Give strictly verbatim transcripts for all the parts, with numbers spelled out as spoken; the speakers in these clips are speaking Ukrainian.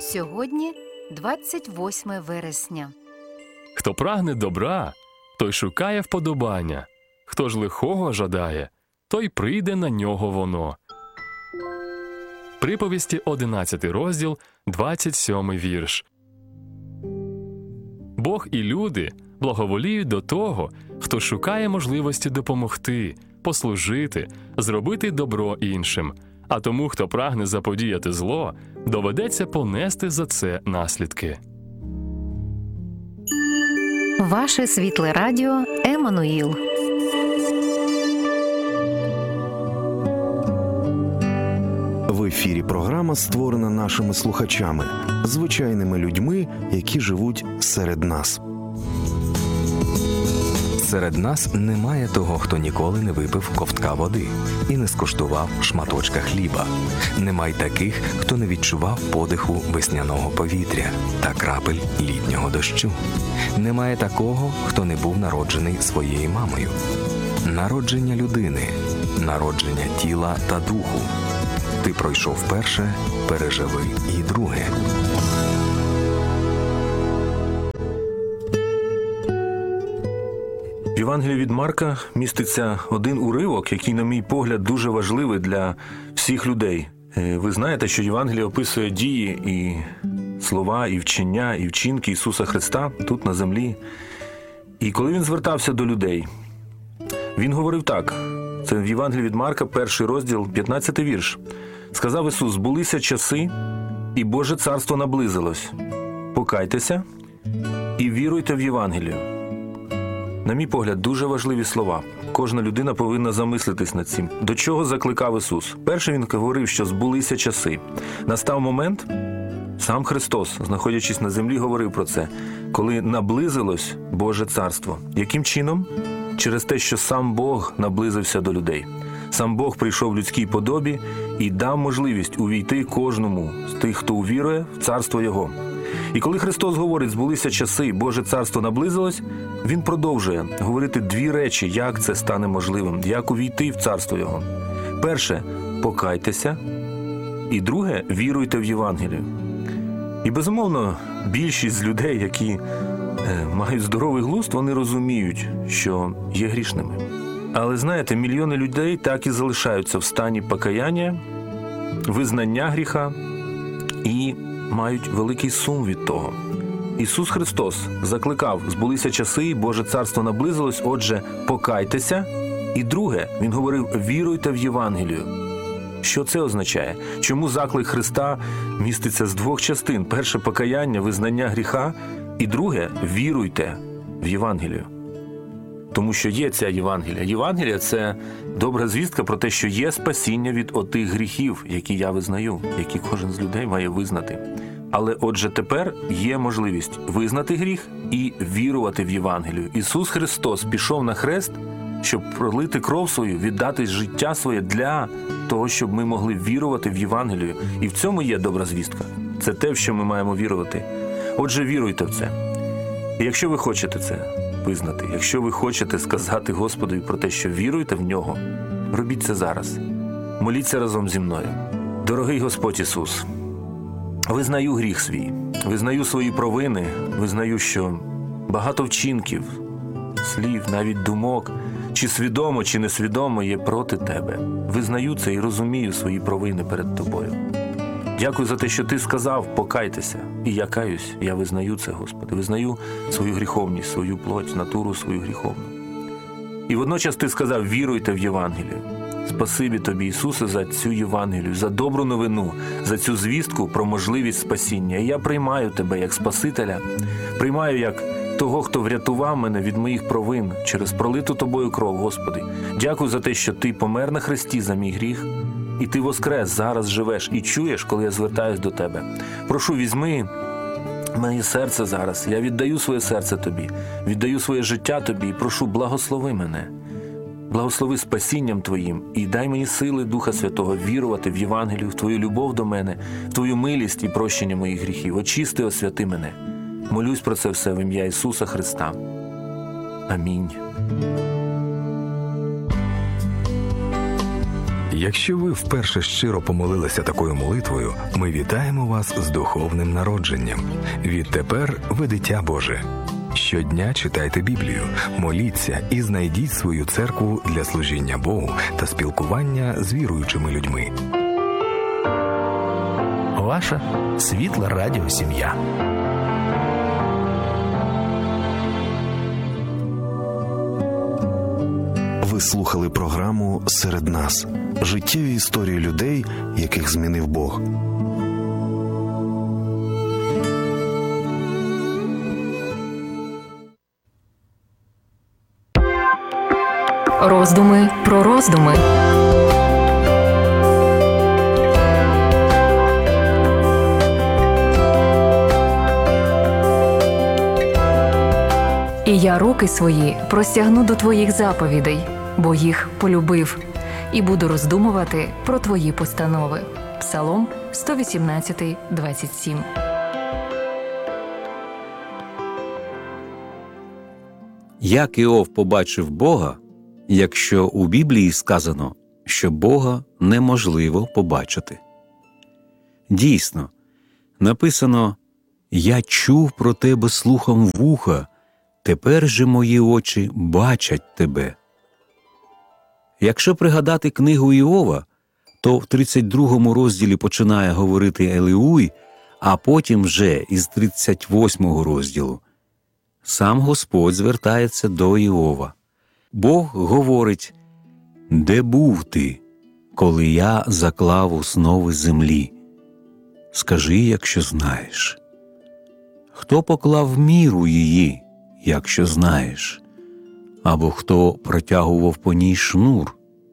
Сьогодні двадцять восьме вересня. Хто прагне добра, той шукає вподобання. Хто ж лихого жадає, той прийде на нього воно. Приповісті одинадцятий розділ, двадцять сьомий вірш. Бог і люди благоволіють до того, хто шукає можливості допомогти, послужити, зробити добро іншим. А тому, хто прагне заподіяти зло, доведеться понести за це наслідки. Ваше світле радіо Еммануїл. В ефірі програма створена нашими слухачами, звичайними людьми, які живуть серед нас. Серед нас немає того, хто ніколи не випив ковтка води і не скуштував шматочка хліба. Немає таких, хто не відчував подиху весняного повітря та крапель літнього дощу. Немає такого, хто не був народжений своєю мамою. Народження людини, народження тіла та духу. Ти пройшов перше, переживи і друге. В Євангелії від Марка міститься один уривок, який, на мій погляд, дуже важливий для всіх людей. Ви знаєте, що Євангеліє описує дії і слова, і вчення, і вчинки Ісуса Христа тут на землі. І коли Він звертався до людей, Він говорив так. Це в Євангелії від Марка, перший розділ, п'ятнадцятий вірш. Сказав Ісус: «Збулися часи, і Боже царство наблизилось. Покайтеся і віруйте в Євангелію». На мій погляд, дуже важливі слова. Кожна людина повинна замислитись над цим. До чого закликав Ісус? Перше, Він говорив, що збулися часи. Настав момент, сам Христос, знаходячись на землі, говорив про це, коли наблизилось Боже царство. Яким чином? Через те, що сам Бог наблизився до людей. Сам Бог прийшов в людській подобі і дав можливість увійти кожному з тих, хто увірує в царство Його. І коли Христос говорить, збулися часи, Боже царство наблизилось, Він продовжує говорити дві речі, як це стане можливим, як увійти в царство Його. Перше – покайтеся, і друге – віруйте в Євангелію. І, безумовно, більшість людей, які е, мають здоровий глузд, вони розуміють, що є грішними. Але, знаєте, мільйони людей так і залишаються в стані покаяння, визнання гріха і мають великий сум від того. Ісус Христос закликав: збулися часи, Боже царство наблизилось, отже, покайтеся. І друге, Він говорив: віруйте в Євангелію. Що це означає? Чому заклик Христа міститься з двох частин? Перше – покаяння, визнання гріха, і друге – віруйте в Євангелію. Тому що є ця Євангелія. Євангелія – це добра звістка про те, що є спасіння від отих гріхів, які я визнаю, які кожен з людей має визнати. Але отже тепер є можливість визнати гріх і вірувати в Євангелію. Ісус Христос пішов на хрест, щоб пролити кров свою, віддати життя своє для того, щоб ми могли вірувати в Євангелію. І в цьому є добра звістка. Це те, в що ми маємо вірувати. Отже, віруйте в це. І якщо ви хочете це визнати, якщо ви хочете сказати Господові про те, що віруєте в Нього, робіть це зараз. Моліться разом зі мною. Дорогий Господь Ісус, визнаю гріх свій, визнаю свої провини, визнаю, що багато вчинків, слів, навіть думок, чи свідомо, чи несвідомо, є проти Тебе. Визнаю це і розумію свої провини перед Тобою. Дякую за те, що Ти сказав: покайтеся. І я каюсь, я визнаю це, Господи. Визнаю свою гріховність, свою плоть, натуру свою гріховну. І водночас Ти сказав: віруйте в Євангелію. Спасибі Тобі, Ісусе, за цю Євангелію, за добру новину, за цю звістку про можливість спасіння. І я приймаю Тебе як Спасителя, приймаю як того, хто врятував мене від моїх провин через пролиту Тобою кров, Господи. Дякую за те, що Ти помер на хресті за мій гріх, і Ти воскрес, зараз живеш і чуєш, коли я звертаюсь до Тебе. Прошу, візьми моє серце зараз, я віддаю своє серце Тобі, віддаю своє життя Тобі і прошу, благослови мене. Благослови спасінням Твоїм і дай мені сили Духа Святого вірувати в Євангелію, в Твою любов до мене, в Твою милість і прощення моїх гріхів. Очисти, освяти мене. Молюсь про це все в ім'я Ісуса Христа. Амінь. Якщо ви вперше щиро помолилися такою молитвою, ми вітаємо вас з духовним народженням. Відтепер ви дитя Боже. Щодня читайте Біблію, моліться і знайдіть свою церкву для служіння Богу та спілкування з віруючими людьми. Ваша світла радіосім'я. Ви слухали програму «Серед нас» – життєві історії людей, яких змінив Бог. Роздуми про роздуми. І я руки свої простягну до твоїх заповідей, бо їх полюбив, і буду роздумувати про твої постанови. Псалом сто вісімнадцять, двадцять сім. Як Іов побачив Бога, якщо у Біблії сказано, що Бога неможливо побачити? Дійсно, написано «Я чув про тебе слухом вуха, тепер же мої очі бачать тебе». Якщо пригадати книгу Іова, то в тридцять другому розділі починає говорити Елеуй, а потім вже із тридцять восьмого розділу сам Господь звертається до Іова. Бог говорить: «Де був ти, коли я заклав основи землі? Скажи, якщо знаєш. Хто поклав міру її, якщо знаєш? Або хто протягував по ній шнур?»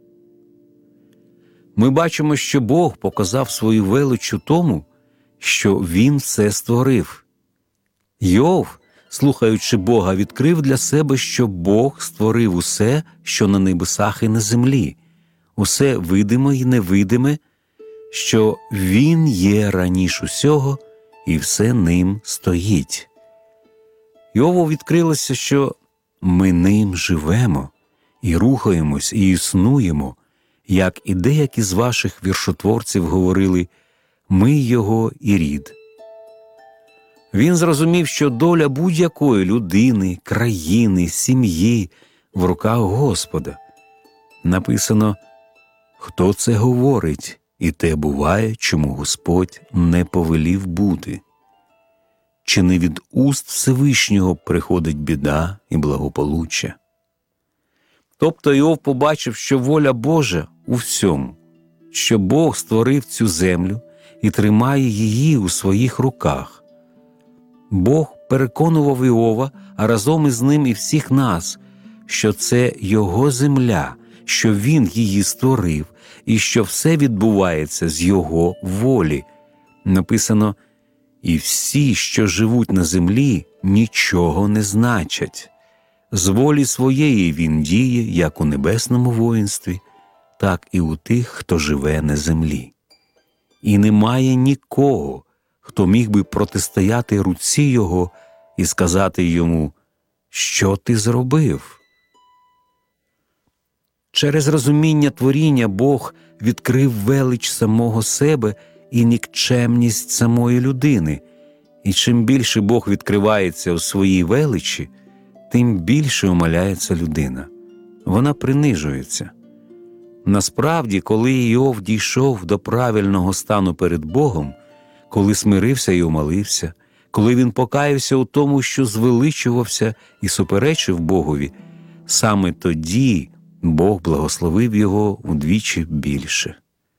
Ми бачимо, що Бог показав свою велич у тому, що Він все створив. Йов, слухаючи Бога, відкрив для себе, що Бог створив усе, що на небесах і на землі, усе видиме і невидиме, що Він є раніше усього, і все ним стоїть. Йову відкрилося, що ми ним живемо, і рухаємось, і існуємо, як і деякі з ваших віршотворців говорили, ми його і рід. Він зрозумів, що доля будь-якої людини, країни, сім'ї в руках Господа. Написано: «Хто це говорить, і те буває, чому Господь не повелів бути? Чи не від уст Всевишнього приходить біда і благополуччя?» Тобто Іов побачив, що воля Божа у всьому, що Бог створив цю землю і тримає її у своїх руках. Бог переконував Іова, а разом із ним і всіх нас, що це Його земля, що Він її створив, і що все відбувається з Його волі. Написано: «І всі, що живуть на землі, нічого не значать. З волі своєї Він діє, як у небесному воїнстві, так і у тих, хто живе на землі. І немає нікого, хто міг би протистояти руці Його і сказати Йому: що ти зробив?» Через розуміння творіння Бог відкрив велич самого себе і нікчемність самої людини. І чим більше Бог відкривається у своїй величі, тим більше умаляється людина. Вона принижується. Насправді, коли Іов дійшов до правильного стану перед Богом, коли смирився і умолився, коли він покаявся у тому, що звеличувався і суперечив Богові, саме тоді Бог благословив його удвічі більше.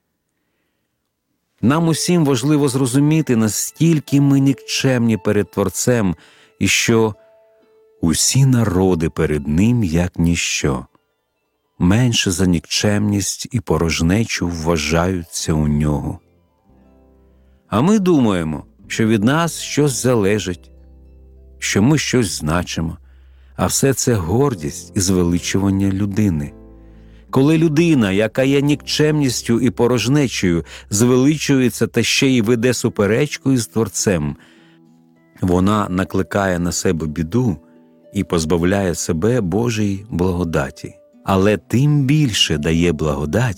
Нам усім важливо зрозуміти, наскільки ми нікчемні перед Творцем, і що усі народи перед Ним як ніщо. Менше за нікчемність і порожнечу вважаються у Нього. А ми думаємо, що від нас щось залежить, що ми щось значимо, а все це гордість і звеличування людини. Коли людина, яка є нікчемністю і порожнечею, звеличується та ще й веде суперечку із Творцем, вона накликає на себе біду і позбавляє себе Божої благодаті. Але тим більше дає благодать,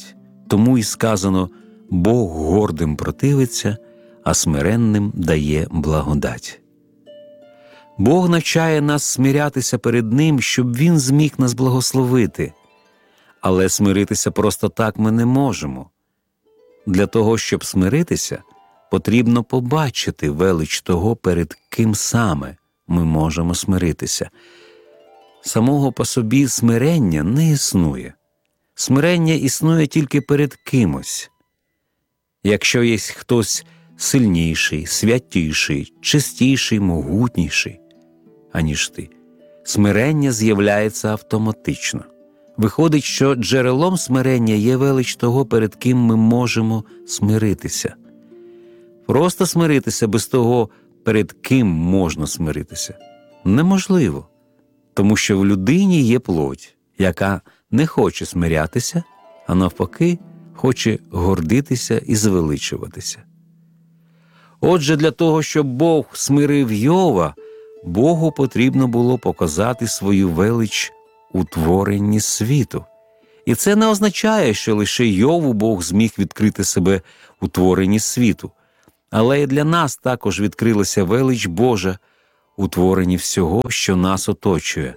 Тому й сказано: Бог гордим противиться, а смиренним дає благодать. Бог навчає нас смирятися перед Ним, щоб Він зміг нас благословити. Але смиритися просто так ми не можемо. Для того, щоб смиритися, потрібно побачити велич того, перед ким саме ми можемо смиритися. Самого по собі смирення не існує. Смирення існує тільки перед кимось. Якщо є хтось сильніший, святіший, чистіший, могутніший, аніж ти, смирення з'являється автоматично. Виходить, що джерелом смирення є велич того, перед ким ми можемо смиритися. Просто смиритися без того, перед ким можна смиритися, неможливо. Тому що в людині є плоть, яка не хоче смирятися, а навпаки, хоче гордитися і звеличуватися. Отже, для того, щоб Бог смирив Йова, Богу потрібно було показати свою велич у творенні світу. І це не означає, що лише Йову Бог зміг відкрити себе у творенні світу, але і для нас також відкрилася велич Божа у творенні всього, що нас оточує.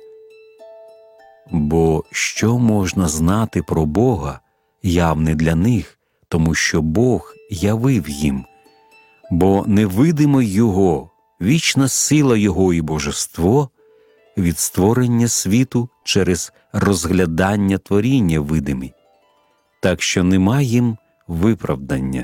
Бо що можна знати про Бога, явне для них, тому що Бог явив їм. Бо невидимо Його, вічна сила Його і божество від створення світу через розглядання творіння видимі, так що нема їм виправдання.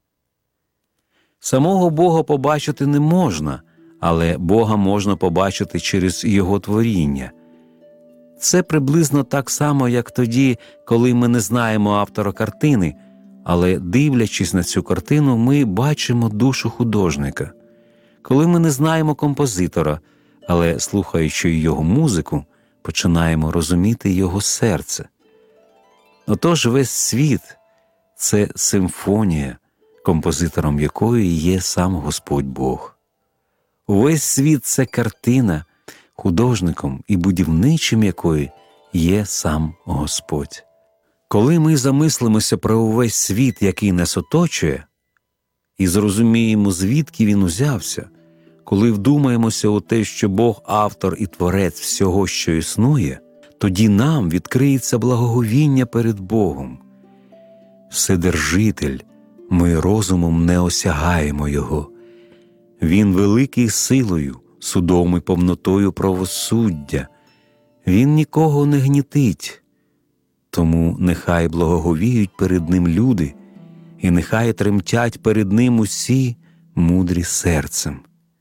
Самого Бога побачити не можна, але Бога можна побачити через Його творіння. Це приблизно так само, як тоді, коли ми не знаємо автора картини, але, дивлячись на цю картину, ми бачимо душу художника. Коли ми не знаємо композитора, але, слухаючи його музику, починаємо розуміти його серце. Отож, весь світ – це симфонія, композитором якої є сам Господь Бог. Увесь світ – це картина, художником і будівничим якої є сам Господь. Коли ми замислимося про увесь світ, який нас оточує, і зрозуміємо, звідки він узявся, коли вдумаємося у те, що Бог – автор і творець всього, що існує, тоді нам відкриється благоговіння перед Богом. Вседержитель, ми розумом не осягаємо Його. Він великий силою, судом і повнотою правосуддя. Він нікого не гнітить. Тому нехай благоговіють перед Ним люди, і нехай тремтять перед Ним усі мудрі серцем.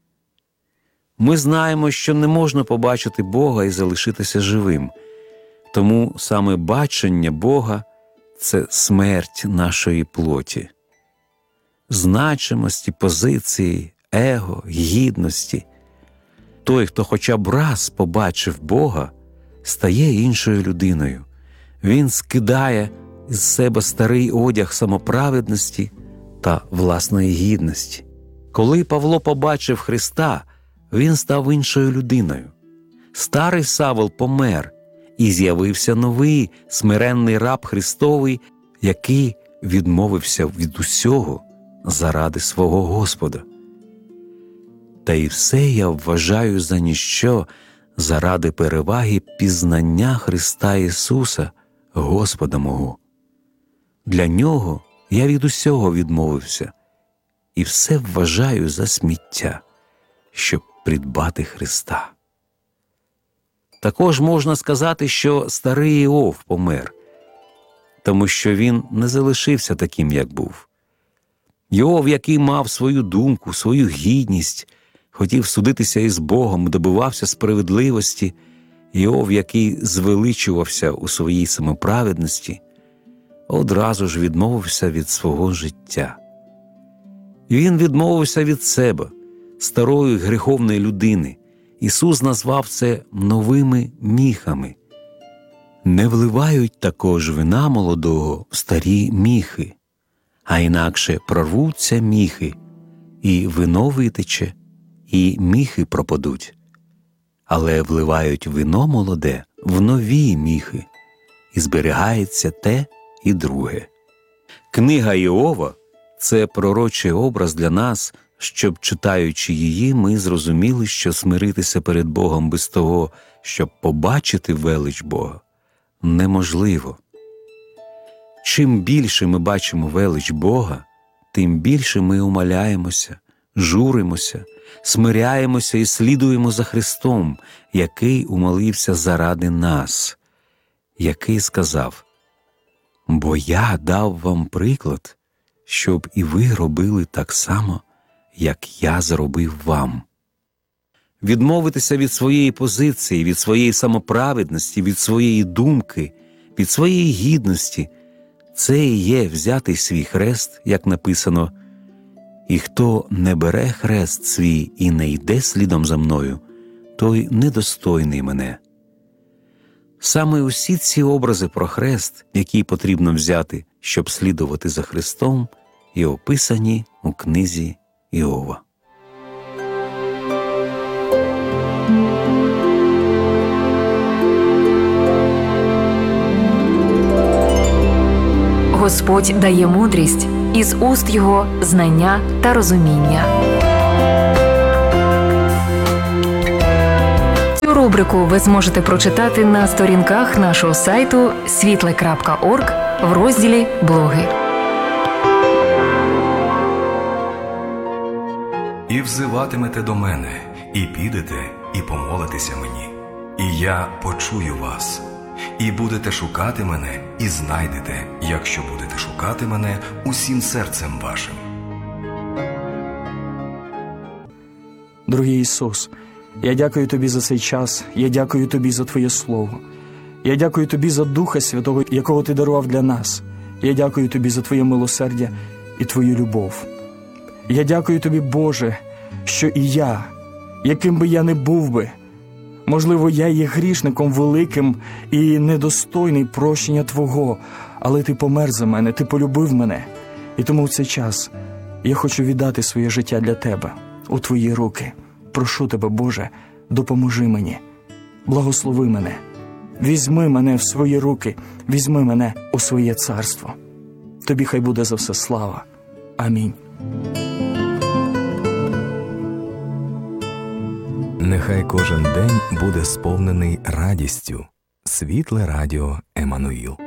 Ми знаємо, що не можна побачити Бога і залишитися живим. Тому саме бачення Бога – це смерть нашої плоті. Значимості, позиції, его, гідності. Той, хто хоча б раз побачив Бога, стає іншою людиною. Він скидає із себе старий одяг самоправедності та власної гідності. Коли Павло побачив Христа, він став іншою людиною. Старий Савл помер, і з'явився новий, смиренний раб Христовий, який відмовився від усього заради свого Господа. Та й все я вважаю за ніщо заради переваги пізнання Христа Ісуса, Господа мого. Для Нього я від усього відмовився, і все вважаю за сміття, щоб придбати Христа. Також можна сказати, що старий Іов помер, тому що він не залишився таким, як був. Іов, який мав свою думку, свою гідність, хотів судитися із Богом, добивався справедливості, Іов, який звеличувався у своїй самоправедності, одразу ж відмовився від свого життя. Він відмовився від себе, старої гріховної людини. Ісус назвав це новими міхами. Не вливають також вина молодого в старі міхи, а інакше прорвуться міхи, і вино витече, і міхи пропадуть. Але вливають вино молоде в нові міхи, і зберігається те і друге. Книга Іова – це пророчий образ для нас, щоб, читаючи її, ми зрозуміли, що смиритися перед Богом без того, щоб побачити велич Бога, неможливо. Чим більше ми бачимо велич Бога, тим більше ми умиляємося, журимося, смиряємося і слідуємо за Христом, який умолився заради нас, який сказав: «Бо я дав вам приклад, щоб і ви робили так само, як я зробив вам». Відмовитися від своєї позиції, від своєї самоправедності, від своєї думки, від своєї гідності – це і є взяти свій хрест, як написано: «І хто не бере хрест свій і не йде слідом за мною, той недостойний мене». Саме усі ці образи про хрест, які потрібно взяти, щоб слідувати за Христом, і описані у книзі Іова. Господь дає мудрість, із уст Його знання та розуміння. Цю рубрику ви зможете прочитати на сторінках нашого сайту світле крапка орг в розділі «Блоги». «І взиватимете до мене, і підете, і помолитеся мені, і я почую вас. І будете шукати мене, і знайдете, якщо будете шукати мене усім серцем вашим». Дорогий Ісус, я дякую Тобі за цей час, я дякую Тобі за Твоє Слово. Я дякую Тобі за Духа Святого, якого Ти дарував для нас. Я дякую Тобі за Твоє милосердя і Твою любов. Я дякую Тобі, Боже, що і я, яким би я не був би, можливо, я є грішником великим і недостойний прощення Твого, але Ти помер за мене, Ти полюбив мене. І тому в цей час я хочу віддати своє життя для Тебе, у Твої руки. Прошу Тебе, Боже, допоможи мені, благослови мене, візьми мене в свої руки, візьми мене у своє царство. Тобі хай буде за все слава. Амінь. Нехай кожен день буде сповнений радістю. Світле радіо Еммануїл.